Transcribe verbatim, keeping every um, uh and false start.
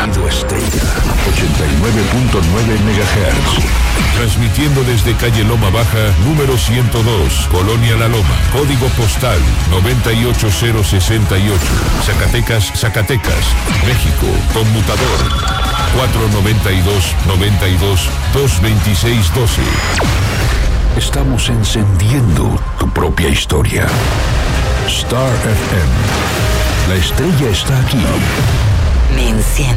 Sonido Estrella, ochenta y nueve punto nueve megahertz. Transmitiendo desde calle Loma Baja, número ciento dos, Colonia La Loma. Código postal noventa y ocho cero sesenta y ocho. Zacatecas, Zacatecas, México. Conmutador cuatro noventa y dos, noventa y dos, dos veintiséis doce. Estamos encendiendo tu propia historia. Star F M. La estrella está aquí. Me enciende.